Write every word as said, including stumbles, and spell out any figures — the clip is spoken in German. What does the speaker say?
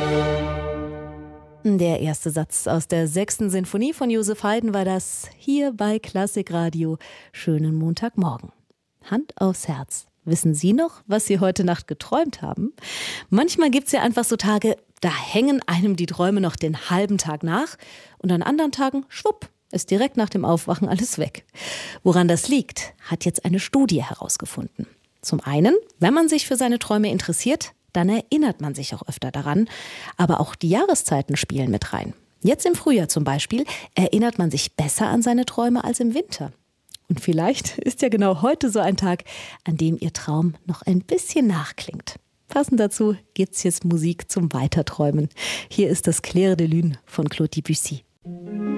Der erste Satz aus der sechsten Sinfonie von Joseph Haydn war das hier bei Klassikradio. Schönen Montagmorgen. Hand aufs Herz. Wissen Sie noch, was Sie heute Nacht geträumt haben? Manchmal gibt es ja einfach so Tage, da hängen einem die Träume noch den halben Tag nach und an anderen Tagen, schwupp, ist direkt nach dem Aufwachen alles weg. Woran das liegt, hat jetzt eine Studie herausgefunden. Zum einen, wenn man sich für seine Träume interessiert, dann erinnert man sich auch öfter daran. Aber auch die Jahreszeiten spielen mit rein. Jetzt im Frühjahr zum Beispiel erinnert man sich besser an seine Träume als im Winter. Und vielleicht ist ja genau heute so ein Tag, an dem Ihr Traum noch ein bisschen nachklingt. Passend dazu gibt's jetzt Musik zum Weiterträumen. Hier ist das Clair de Lune von Claude Debussy.